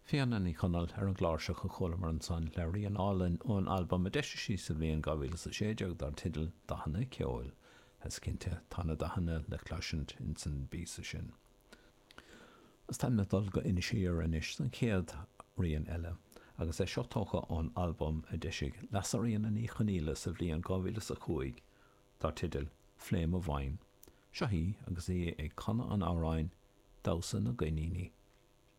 Fianna ní chunal ar an gláirseach a cholamar an san leirí an álinn ón album a deise sí sa bhíon 2016 dar tidal Dahanna Ceol, has cinnte tána dahanna le claisiint in san bísa sin. As táim na dul go inisíar inis san céad rion eile, agus é seo tócha ón album a deisig lesaríon na ní choníla sa bhíon 2015 dar tidal Flame of Wine. Seo hí agus é ag conna an áráin Dása na Gaoníní